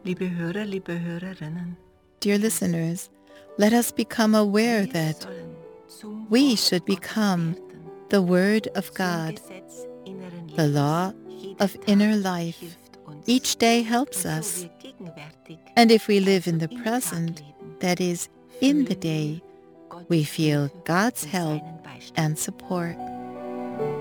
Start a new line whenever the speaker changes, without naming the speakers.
Liebe Hörer, liebe Hörerinnen,
Dear listeners, let us become aware
wir
that
sollen zum
we
Wort
should
Gottes
become
werden.
the Word of
Zum
God,
Gesetz inneren
the
Lebens.
law
Jeder
of
Tag
inner life.
hilft uns.
Each day
Und
helps
so
us.
wir gegenwärtig,
And if we live
also
in the
im Tag
present,
leben,
that is, in the
fühlen
day,
wir Gottes
we feel
Hilfe
God's
und
help
seinen Beistand.
and support.